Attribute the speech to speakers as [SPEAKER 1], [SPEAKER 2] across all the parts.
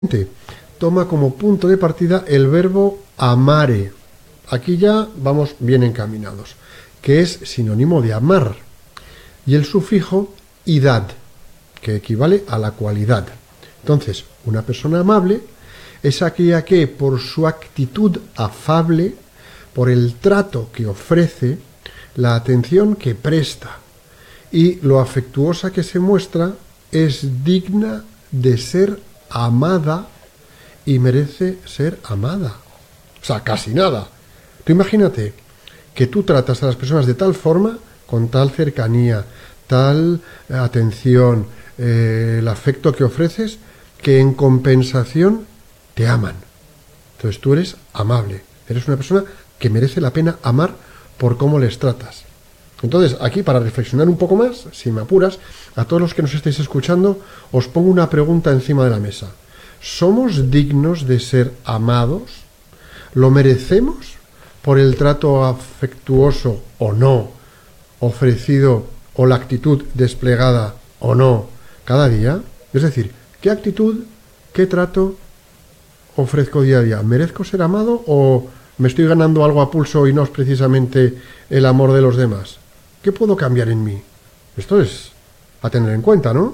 [SPEAKER 1] toma como punto de partida el verbo amare. Aquí ya vamos bien encaminados, que es sinónimo de amar, y el sufijo idad, que equivale a la cualidad. Entonces, una persona amable es aquella que, por su actitud afable, por el trato que ofrece, la atención que presta y lo afectuosa que se muestra, es digna de ser amada y merece ser amada. O sea, casi nada. Tú imagínate que tú tratas a las personas de tal forma, con tal cercanía, tal atención, el afecto que ofreces, que en compensación te aman. Entonces tú eres amable, eres una persona que merece la pena amar por cómo les tratas. Entonces, aquí, para reflexionar un poco más, si me apuras, a todos los que nos estáis escuchando, os pongo una pregunta encima de la mesa. ¿Somos dignos de ser amados? ¿Lo merecemos por el trato afectuoso o no ofrecido o la actitud desplegada o no cada día? Es decir, ¿qué actitud, qué trato ofrezco día a día? ¿Merezco ser amado o me estoy ganando algo a pulso y no es precisamente el amor de los demás? ¿Qué puedo cambiar en mí? Esto es a tener en cuenta, ¿no?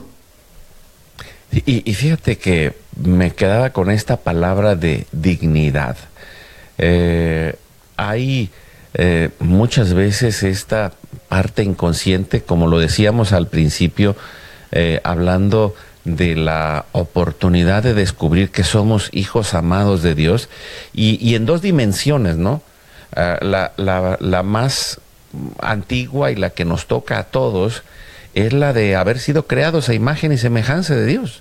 [SPEAKER 2] Y fíjate que me quedaba con esta palabra de dignidad. Hay muchas veces esta parte inconsciente, como lo decíamos al principio, hablando de la oportunidad de descubrir que somos hijos amados de Dios, y en dos dimensiones, ¿no? La más antigua y la que nos toca a todos es la de haber sido creados a imagen y semejanza de Dios.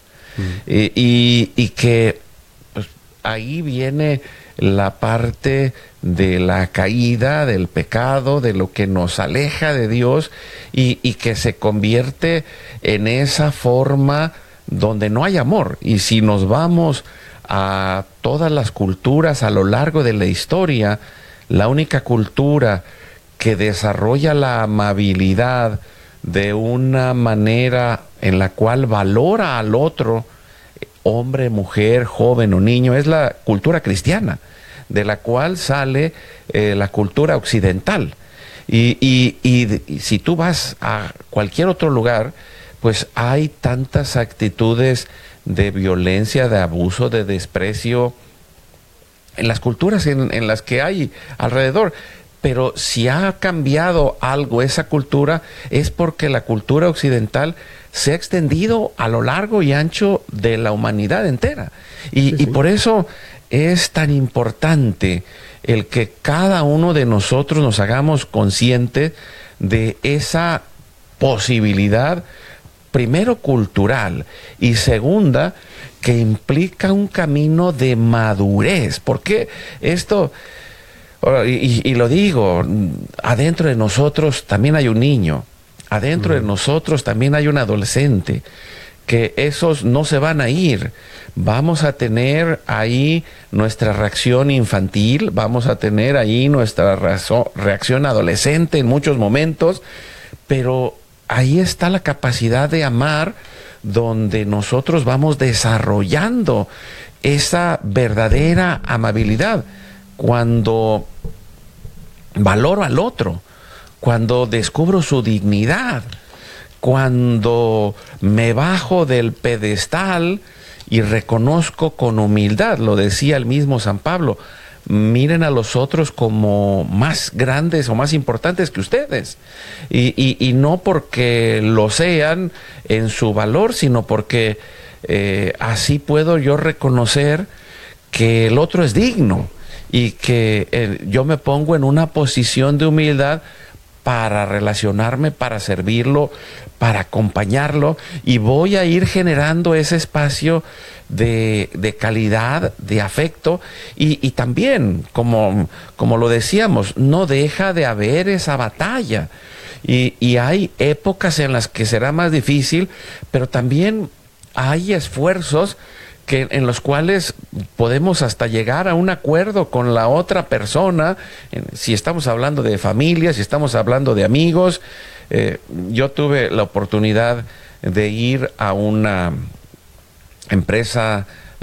[SPEAKER 2] Y que pues, ahí viene la parte de la caída, del pecado, de lo que nos aleja de Dios y que se convierte en esa forma donde no hay amor. Y si nos vamos a todas las culturas a lo largo de la historia, la única cultura que desarrolla la amabilidad de una manera en la cual valora al otro, hombre, mujer, joven o niño, es la cultura cristiana, de la cual sale la cultura occidental. Y si tú vas a cualquier otro lugar, pues hay tantas actitudes de violencia, de abuso, de desprecio, en las culturas en las que hay alrededor. Pero si ha cambiado algo esa cultura, es porque la cultura occidental se ha extendido a lo largo y ancho de la humanidad entera. Y por eso es tan importante el que cada uno de nosotros nos hagamos conscientes de esa posibilidad, primero cultural y segunda, que implica un camino de madurez. Porque esto... Y lo digo, adentro de nosotros también hay un niño, adentro de nosotros también hay un adolescente, que esos no se van a ir. Vamos a tener ahí nuestra reacción infantil, vamos a tener ahí nuestra reacción adolescente en muchos momentos, pero ahí está la capacidad de amar, donde nosotros vamos desarrollando esa verdadera amabilidad. Cuando valoro al otro, cuando descubro su dignidad, cuando me bajo del pedestal y reconozco con humildad, lo decía el mismo San Pablo, miren a los otros como más grandes o más importantes que ustedes, y no porque lo sean en su valor, sino porque así puedo yo reconocer que el otro es digno. Y que yo me pongo en una posición de humildad para relacionarme, para servirlo, para acompañarlo, y voy a ir generando ese espacio de calidad, de afecto, y también, como lo decíamos, no deja de haber esa batalla, y hay épocas en las que será más difícil, pero también hay esfuerzos en los cuales podemos hasta llegar a un acuerdo con la otra persona, si estamos hablando de familia, si estamos hablando de amigos. Yo tuve la oportunidad de ir a una empresa